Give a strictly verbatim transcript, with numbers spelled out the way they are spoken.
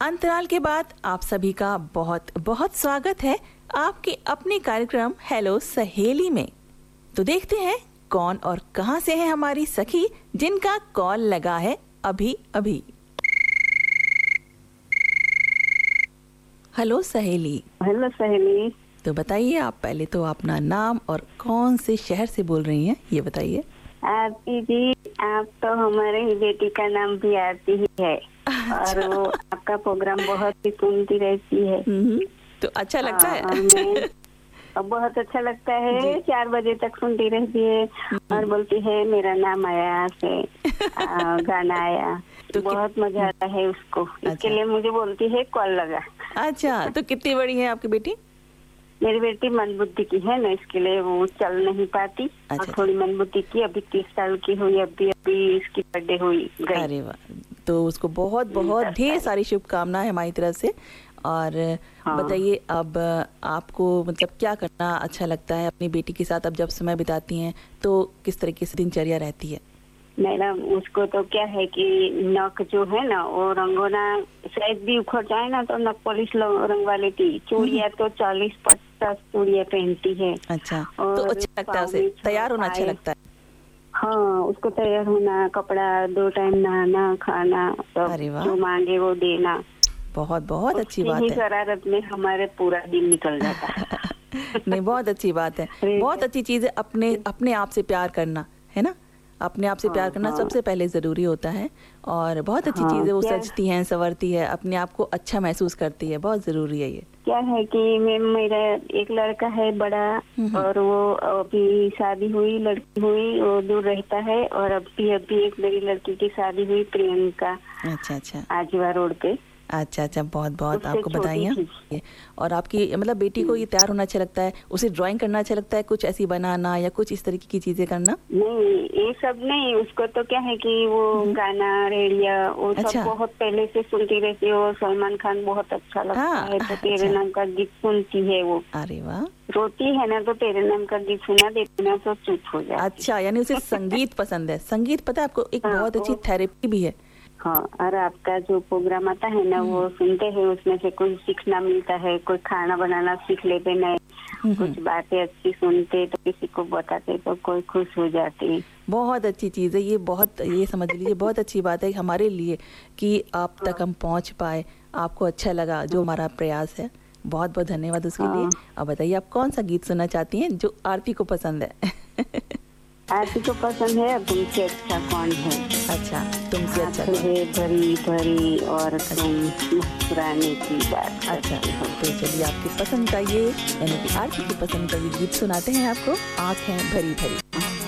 अंतराल के बाद आप सभी का बहुत बहुत स्वागत है आपके अपने कार्यक्रम हेलो सहेली में। तो देखते हैं कौन और कहां से है हमारी सखी जिनका कॉल लगा है अभी अभी। हेलो सहेली। हेलो सहेली। तो बताइए, आप पहले तो अपना नाम और कौन से शहर से बोल रही हैं ये बताइए। आरती जी, आप तो हमारे ही बेटी का नाम भी आरती ही है। अच्छा। और वो आपका प्रोग्राम बहुत ही सुनती रहती है। तो अच्छा लगता है। और बहुत अच्छा लगता है। चार बजे तक सुनती रहती है और बोलती है मेरा नाम आया से आ, गाना आया। तो बहुत मजा आता है उसको। अच्छा। इसके लिए मुझे बोलती है कॉल लगा। अच्छा, तो कितनी बड़ी है आपकी बेटी? मेरी बेटी मंदबुद्धि की है ना, इसके लिए वो चल नहीं पाती। अच्छा। और थोड़ी मंदबुद्धि की, अभी तीस साल की हुई, अभी अभी इसकी बर्थडे हुई गई। अरे वाह, तो उसको बहुत बहुत ढेर सारी शुभकामनाएं हमारी तरफ से। और हाँ। बताइए, अब आपको मतलब क्या करना अच्छा लगता है अपनी बेटी के साथ? अब जब समय बिताती हैं तो किस तरीके से दिनचर्या रहती है? मैडम, उसको तो क्या है कि नक जो है ना वो रंगोना शायद भी उखड़ जाए ना तो नक पॉलिश रंगवा लेती। चूड़िया तो चालीस पचास चूड़िया पहनती है। अच्छा, तो अच्छा लगता है उसे? तैयार होना अच्छा लगता है? हाँ, उसको तैयार होना, कपड़ा, दो टाइम नहाना, खाना, जो मांगे वो देना। बहुत बहुत अच्छी बात है। शरारत में हमारे पूरा दिन निकल जाता है। नहीं, बहुत अच्छी बात है। बहुत अच्छी चीज है अपने अपने आप से प्यार करना, है ना? अपने आप से प्यार करना हाँ। सबसे पहले जरूरी होता है। और बहुत अच्छी हाँ, चीज है। वो सजती है, संवरती है, अपने आप को अच्छा महसूस करती है। बहुत जरूरी है ये। क्या है कि मैं मेरा एक लड़का है बड़ा, और वो अभी शादी हुई, लड़की हुई, वो दूर रहता है। और अभी अभी एक मेरी लड़की की शादी हुई, प्रियंका। अच्छा अच्छा। आजवा रोड पे। अच्छा अच्छा, बहुत बहुत आपको बधाइयाँ। और आपकी मतलब बेटी को ये तैयार होना अच्छा लगता है? उसे ड्राइंग करना अच्छा लगता है, कुछ ऐसी बनाना या कुछ इस तरीके की चीजें करना? नहीं, ये सब नहीं। उसको तो क्या है कि वो गाना, रेडियो, वो अच्छा। सब बहुत पहले से सुनती रहती है। वो सलमान खान बहुत अच्छा लगता हाँ, है, तो तेरे अच्छा। नाम का गीत सुनती है वो। अरे वाह। रोती है ना तो तेरे नाम का गीत सुना देती ना तो चुप हो जाती। अच्छा, यानी उसे संगीत पसंद है। संगीत पता है आपको एक बहुत अच्छी थेरेपी भी है। हाँ, और आपका जो प्रोग्राम आता है ना वो सुनते हैं, उसमें से कुछ सीखना मिलता है। कोई खाना बनाना सीख लेते, नहीं कुछ बातें अच्छी सुनते तो किसी को बताते तो कोई खुश हो जाती। बहुत अच्छी चीज़ है ये। बहुत ये समझ लीजिए बहुत अच्छी बात है हमारे लिए कि आप तक हम पहुंच पाए, आपको अच्छा लगा जो हमारा प्रयास है। बहुत बहुत धन्यवाद उसके लिए। अब बताइए, आप कौन सा गीत सुनना चाहती हैं जो आरती को पसंद है? आरती को पसंद है तुमसे अच्छा कौन है। अच्छा, तुमसे अच्छा है भरी भरी और तुम मुस्कुराने की बात। अच्छा, तो चलिए आपकी पसंद का ये यानी कि आरती की पसंद का ये गीत सुनाते हैं आपको, आँखें भरी भरी।